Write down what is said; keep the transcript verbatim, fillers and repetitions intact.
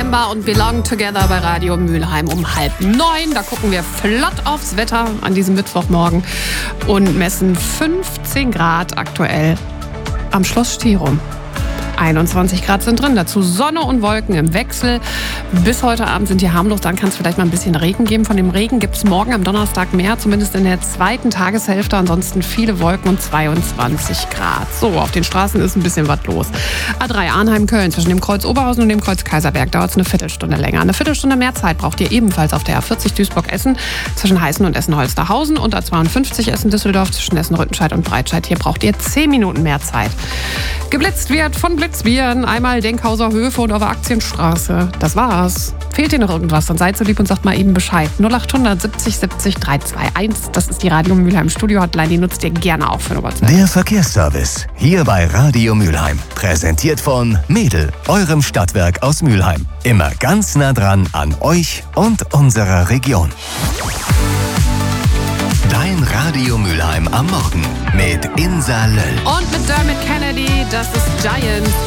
Remember und Belong Together bei Radio Mülheim um halb neun. Da gucken wir flott aufs Wetter an diesem Mittwochmorgen und messen fünfzehn Grad aktuell am Schloss Stirum. einundzwanzig Grad sind drin, dazu Sonne und Wolken im Wechsel. Bis heute Abend sind die harmlos, dann kann es vielleicht mal ein bisschen Regen geben. Von dem Regen gibt es morgen am Donnerstag mehr, zumindest in der zweiten Tageshälfte. Ansonsten viele Wolken und zweiundzwanzig Grad. So, auf den Straßen ist ein bisschen was los. A drei Arnheim-Köln, zwischen dem Kreuz Oberhausen und dem Kreuz Kaiserberg dauert es eine Viertelstunde länger. Eine Viertelstunde mehr Zeit braucht ihr ebenfalls auf der A vierzig Duisburg-Essen zwischen Heißen und Essen-Holsterhausen und A zweiundfünfzig Essen-Düsseldorf zwischen Essen-Rüttenscheid und Breitscheid. Hier braucht ihr zehn Minuten mehr Zeit. Geblitzt wird von Blitzbieren, einmal Denkhauser Höfe und auf der Aktienstraße. Das war's. Fehlt dir noch irgendwas, dann seid so lieb und sagt mal eben Bescheid. null achthundert siebzig siebzig dreihunderteinundzwanzig, das ist die Radio Mülheim Studio Hotline, die nutzt ihr gerne auch für eine WhatsApp. Der Verkehrsservice, hier bei Radio Mülheim. Präsentiert von Mädel, eurem Stadtwerk aus Mülheim. Immer ganz nah dran an euch und unserer Region. Dein Radio Mülheim am Morgen mit Insa Löll. Und mit Dermot Kennedy, das ist Giant.